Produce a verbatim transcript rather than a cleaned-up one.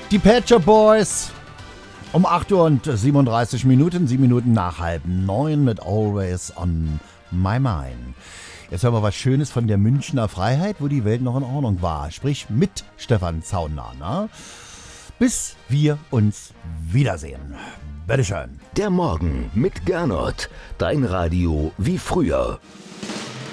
Die Pet Shop Boys um acht Uhr und siebenunddreißig Minuten, sieben Minuten nach halb neun mit Always on My Mind. Jetzt hören wir was Schönes von der Münchner Freiheit, wo die Welt noch in Ordnung war. Sprich mit Stefan Zauner. Ne? Bis wir uns wiedersehen. Bitteschön. Der Morgen mit Gernot. Dein Radio wie früher.